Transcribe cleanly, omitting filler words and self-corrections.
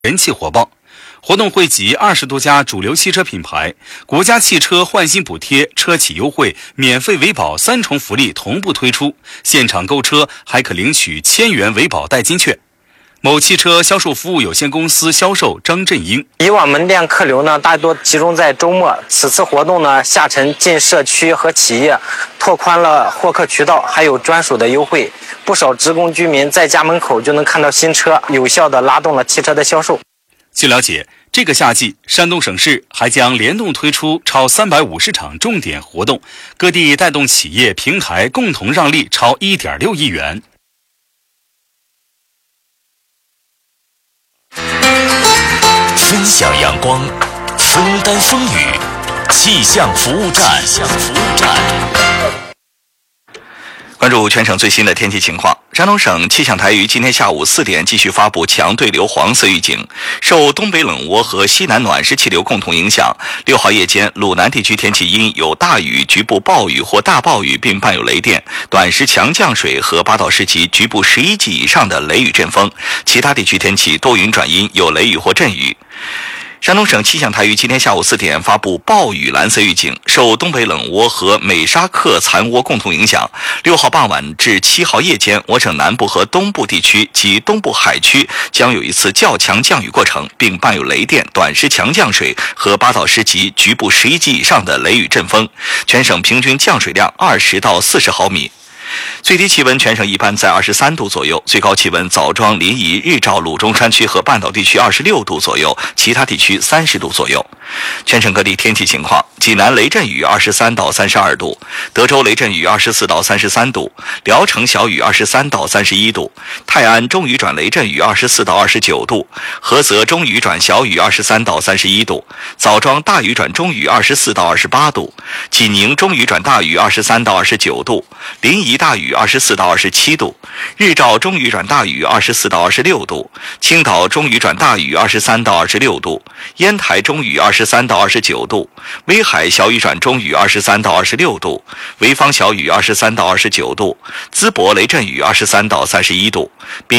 人气火爆。活动汇集20多家主流汽车品牌，国家汽车换新补贴、车企优惠、免费维保3重福利同步推出，现场购车还可领取1000元维保代金券。某汽车销售服务有限公司销售张振英： 以往门店客流呢大多集中在周末，此次活动呢下沉进社区和企业，拓宽了获客渠道，还有专属的优惠。不少职工居民在家门口就能看到新车，有效地拉动了汽车的销售。 据了解，这个夏季，山东省市还将联动推出超350场重点活动，各地带动企业平台共同让利超1.6亿元。 分享阳光，分担风雨，气象服务站。关注全省最新的天气情况。山东省气象台于今天下午4点继续发布强对流黄色预警，受东北冷涡和西南暖湿气流共同影响，6号夜间鲁南地区天气阴，有大雨、局部暴雨或大暴雨，并伴有雷电、短时强降水和8到10级、局部11级以上的雷雨阵风。其他地区天气多云转阴，有雷雨或阵雨。山东省气象台于今天下午4点发布暴雨蓝色预警，受东北冷涡和美沙克残涡共同影响，6号傍晚至7号夜间，我省南部和东部地区及东部海区将有一次较强降雨过程，并伴有雷电、短时强降水和8到10级、局部11级以上的雷雨阵风，全省平均降水量20到40毫米。最低气温全省一般在23度左右，最高气温枣庄、临沂、日照、鲁中山区和半岛地区26度左右，其他地区30度左右。全省各地天气情况：济南雷阵雨23到32度，德州雷阵雨24到33度，聊城小雨23到31度，泰安中雨转雷阵雨24到29度，菏泽中雨转小雨23到31度，枣庄大雨转中雨24到28度，济宁中雨转大雨23到29度，临沂大雨24到27度，日照中雨转大雨24到26度，青岛中雨转大雨23到26度，烟台中雨23到29度，威海小雨转中雨23到26度，潍坊小雨23到29度，淄博雷阵雨23到31度，